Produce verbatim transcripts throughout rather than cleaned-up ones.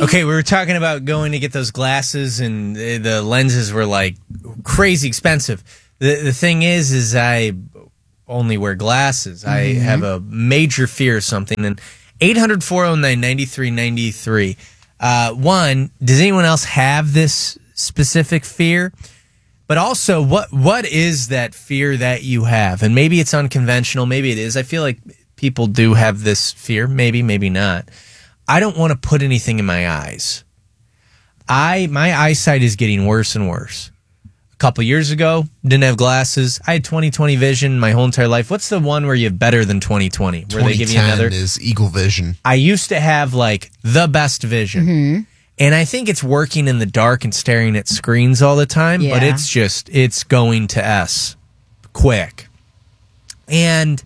Okay, we were talking about going to get those glasses, and the lenses were like crazy expensive. The the thing is, is I only wear glasses. Mm-hmm. I have a major fear of something. And eight hundred, four oh nine, nine three nine three. Uh, one, does anyone else have this specific fear? But also, what what is that fear that you have? And maybe it's unconventional. Maybe it is. I feel like people do have this fear. Maybe, maybe not. I don't want to put anything in my eyes. I my eyesight is getting worse and worse. A couple years ago, didn't have glasses. I had twenty twenty vision my whole entire life. What's the one where you have better than twenty twenty? Where they give you another? Is Eagle Vision. I used to have like the best vision. Mm-hmm. And I think it's working in the dark and staring at screens all the time, yeah. But it's just, it's going to S quick. And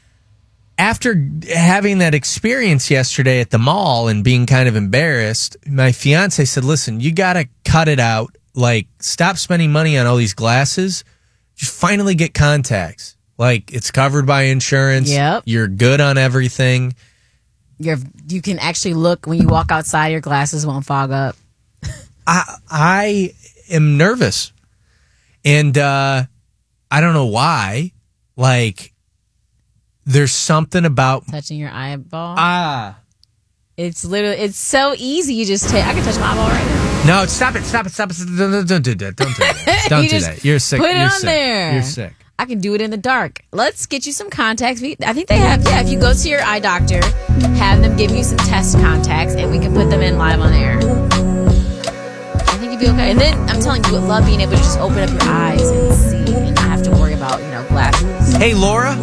after having that experience yesterday at the mall and being kind of embarrassed, my fiance said, listen, you got to cut it out. Like, stop spending money on all these glasses. Just finally get contacts. Like, it's covered by insurance. Yep. You're good on everything. You're, you can actually look when you walk outside, your glasses won't fog up. I I am nervous. And uh, I don't know why. Like, there's something about touching your eyeball. Ah. It's literally, it's so easy. You just take, I can touch my eyeball right now. No, stop it, stop it, stop it. Don't, don't do that. Don't do that. Don't do that. You're sick. Put it You're on sick. there. You're sick. I can do it in the dark. Let's get you some contacts. We, I think they have, yeah, if you go to your eye doctor, have them give you some test contacts, and we can put them in live on air. I think you'd be okay. And then, I'm telling you, you would love being able to just open up your eyes and see and not have to worry about, you know, glasses. Hey, Laura.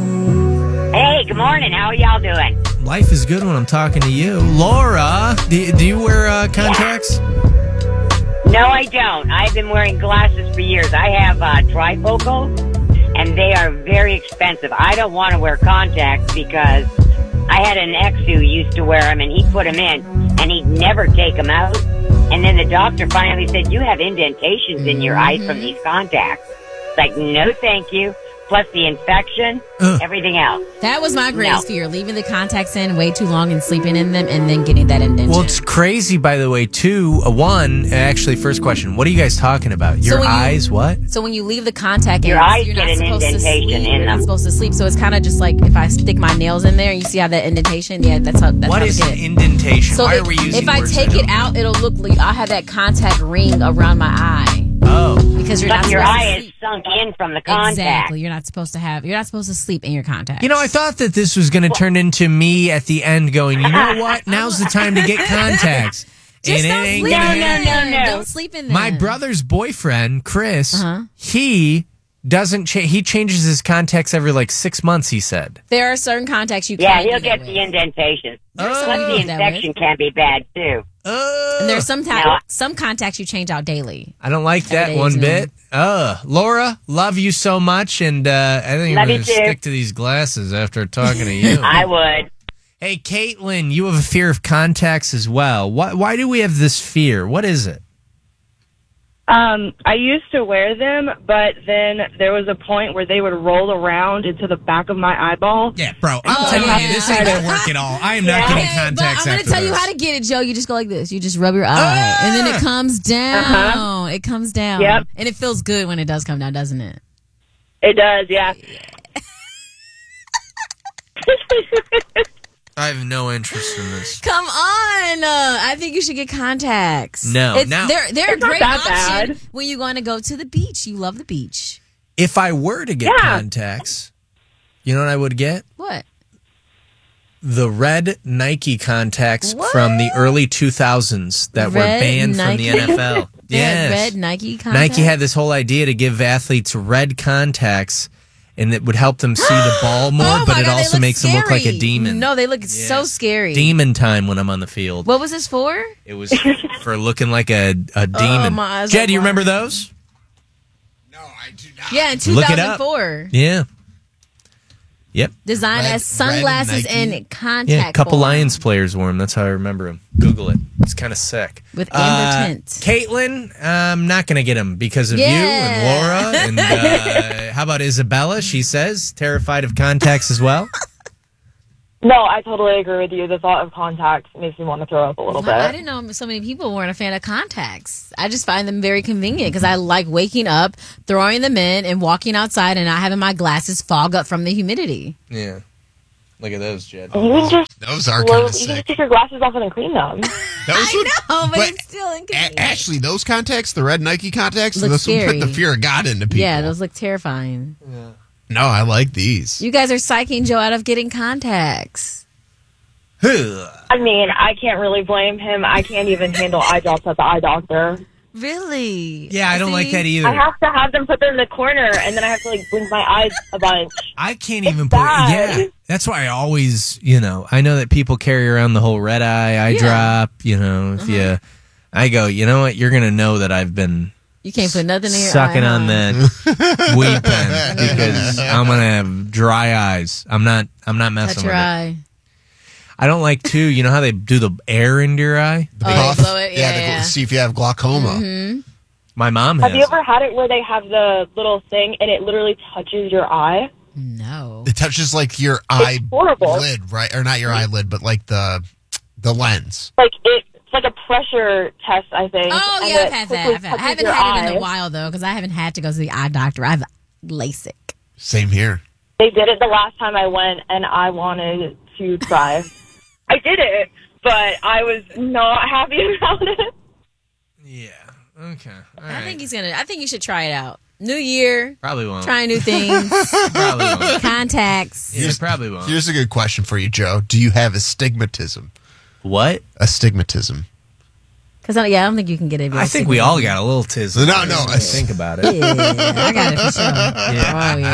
Hey, good morning. How are y'all doing? Life is good when I'm talking to you. Laura, do, do you wear uh, contacts? Yeah. No, I don't. I've been wearing glasses for years. I have uh, trifocal, and they are very expensive. I don't want to wear contacts because I had an ex who used to wear them, and he'd put them in, and he'd never take them out. And then the doctor finally said, you have indentations in your eyes from these contacts. It's like, no, thank you. Plus the infection, Ugh. everything else. That was my greatest no. fear, leaving the contacts in way too long and sleeping in them and then getting that indentation. Well, it's crazy, by the way, too. Uh, one, actually, first question, what are you guys talking about? Your so eyes, you, what? So when you leave the contact in, your eyes you're get not an supposed indentation to sleep. in You're them. not supposed to sleep. So it's kind of just like if I stick my nails in there, you see how that indentation? Yeah, that's how that's What how is it an indentation? So Why if, are we using if I words take I it out, it'll look like I have that contact ring around my eye. Oh. Because you're but not your supposed eye to is sleep. sunk in from the contact. Exactly. You're not supposed to have, you're not supposed to sleep in your contacts. You know, I thought that this was going to turn into me at the end going, you know what? Now's the time to get contacts. Just and don't it ain't sleep gonna in happen. them. No, no, no. Don't sleep in them. My brother's boyfriend, Chris, Uh-huh. he doesn't cha- he changes his contacts every like six months, he said. There are certain contacts you Yeah, can't he'll do get that the with. indentation. Oh. Plus the infection can be bad, too. Oh. And there's some ta- No. some contacts you change out daily. I don't like that Every day one is new. bit. Uh, Laura, love you so much, and uh, I think Love I'm going you to too. stick to these glasses after talking to you. I would. Hey, Caitlin, you have a fear of contacts as well. Why, why do we have this fear? What is it? Um, I used to wear them, but then there was a point where they would roll around into the back of my eyeball. Yeah, bro, I'm Oh, telling yeah. you, this ain't going to work at all. I am not Yeah. getting Okay, but contacts I'm going after to tell you this. how to get it, Joe. You just go like this. You just rub your eye, Ah! and then it comes down. Uh-huh. It comes down. Yep. And it feels good when it does come down, doesn't it? It does, yeah. I have no interest in this. Come on. Uh, I think you should get contacts. No, It's, now- they're, they're It's a not great that option bad. when you're going to go to the beach. You love the beach. If I were to get Yeah. contacts, you know what I would get? What? The red Nike contacts What? from the early two thousands that were Red banned Nike? from the N F L. They had Yes. red Nike contacts? Nike had this whole idea to give athletes red contacts, and it would help them see the ball more, Oh but my it God, they also look makes them look like a scary. demon. No, they look so Yes. scary. Demon time when I'm on the field. What was this for? It was for looking like a, a demon. my eyes Jed, are do you remember watering. those? No, I do not. Yeah, in Look it up. two thousand four. Yeah. Yep. Designed Red- as sunglasses red Nike? and contact Yeah, a couple form Lions players wore them. That's how I remember them. Google it. It's kind of sick. with amber Uh, tint. Caitlin, I'm not going to get them because of you Yeah. and Laura. And uh, how about Isabella? She says terrified of contacts as well. No, I totally agree with you. The thought of contacts makes me want to throw up a little Well, I bit. didn't know so many people weren't a fan of contacts. I just find them very convenient because I like waking up, throwing them in, and walking outside and not having my glasses fog up from the humidity. Yeah. Look at those, Jed. You can just Those are blow, kind of you can sick. just take your glasses off and then clean them. Those I would- know, but, but it's still A- inconvenient. actually, those contacts, the red Nike contacts, Look those would put scary. the fear of God into people. Yeah, those look terrifying. No, I like these. You guys are psyching Joe out of getting contacts. I mean, I can't really blame him. I can't even handle eye drops at the eye doctor. Really? Yeah, I don't like See? that either. I have to have them put them in the corner, and then I have to like blink my eyes a bunch. I can't It's even put. bad. Yeah, that's why I always, you know, I know that people carry around the whole red eye, eye Yeah. drop. You know, if you, I go, you know what, you're gonna know that I've been You can't put nothing in your sucking eye, on huh? that weed pen because I'm gonna have dry eyes. I'm not. I'm not messing Touch with your it. eye. I don't like too. You know how they do the air into your eye? The Oh, they puff. blow it? Yeah, the- yeah. See if you have glaucoma. Mm-hmm. My mom has. Have you ever had it where they have the little thing and it literally touches your eye? No. It touches like your eye horrible. lid, right? Or not your eyelid, but like the the lens. Like it, it's like a pressure test, I think. Oh, and yeah, it I've had quickly that. I've had, I touches haven't your had it in eye. a while, though, because I haven't had to go to the eye doctor. I have LASIK. Same here. They did it the last time I went, and I wanted to try. I did it, but I was not happy about it. Yeah. Okay. All I right. think he's going to, I think you should try it out. New year, Probably won't. trying new things, Probably won't. contacts. Yeah, probably won't. Here's a good question for you, Joe. Do you have astigmatism? What? Astigmatism. Because, yeah, I don't think you can get it. I think we all got a little tiz. No, no, I think about it. Yeah, I got it for sure. Yeah, Oh, yeah.